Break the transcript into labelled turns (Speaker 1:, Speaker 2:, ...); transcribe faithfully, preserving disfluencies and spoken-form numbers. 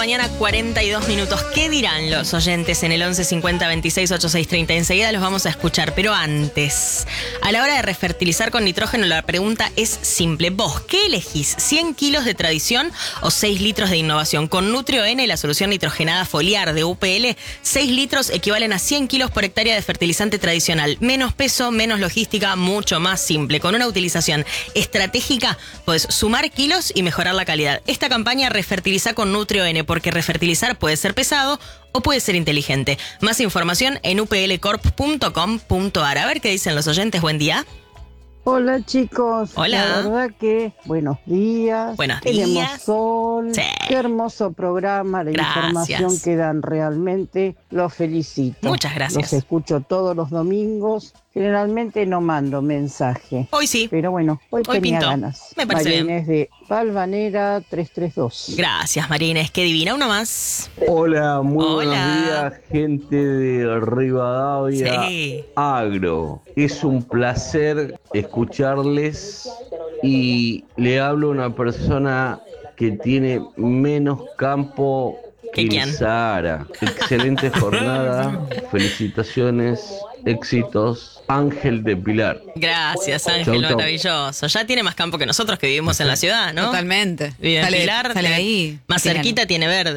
Speaker 1: mañana, cuarenta y dos minutos. ¿Qué dirán los oyentes en el once cincuenta veintiséis ochenta y seis treinta? Enseguida los vamos a escuchar, pero antes, a la hora de refertilizar con nitrógeno, la pregunta es simple. ¿Vos qué elegís? ¿cien kilos de tradición o seis litros de innovación? Con Nutrio N, la solución nitrogenada foliar de U P L, seis litros equivalen a cien kilos por hectárea de fertilizante tradicional. Menos peso, menos logística, mucho más simple. Con una utilización estratégica, podés sumar kilos y mejorar la calidad. Esta campaña refertiliza con Nutrio N, porque refertilizar puede ser pesado o puede ser inteligente. Más información en u p l corp punto com punto a r. A ver qué dicen los oyentes. Buen día.
Speaker 2: Hola chicos,
Speaker 1: Hola.
Speaker 2: La verdad que buenos días.
Speaker 1: Buenos
Speaker 2: Tenemos
Speaker 1: días.
Speaker 2: sol.
Speaker 1: Sí.
Speaker 2: Qué hermoso programa, la
Speaker 1: Gracias.
Speaker 2: información que dan realmente, los felicito.
Speaker 1: Muchas gracias.
Speaker 2: Los escucho todos los domingos. Generalmente no mando mensaje.
Speaker 1: Hoy sí.
Speaker 2: Pero bueno, hoy,
Speaker 1: Hoy
Speaker 2: tenía
Speaker 1: pintó.
Speaker 2: ganas.
Speaker 1: Me parece
Speaker 2: María
Speaker 1: bien.
Speaker 2: Inés de Valvanera trescientos treinta y dos.
Speaker 1: Gracias, María Inés, qué divina. Uno más.
Speaker 3: Hola, muy
Speaker 1: Hola.
Speaker 3: buenos días, gente de Rivadavia
Speaker 1: Sí.
Speaker 3: Agro. Es un placer escucharles y le hablo a una persona que tiene menos campo que
Speaker 1: ¿Que quién?
Speaker 3: el Sahara. Excelente jornada, felicitaciones, éxitos. Ángel de Pilar.
Speaker 1: Gracias, Ángel,
Speaker 3: Chau, chau.
Speaker 1: maravilloso. Ya tiene más campo que nosotros que vivimos en la ciudad, ¿no?
Speaker 4: Totalmente.
Speaker 1: Vive en
Speaker 4: Sale,
Speaker 1: Pilar,
Speaker 4: sale
Speaker 1: tiene-
Speaker 4: ahí.
Speaker 1: Más
Speaker 4: Tiene-
Speaker 1: cerquita tiene verde.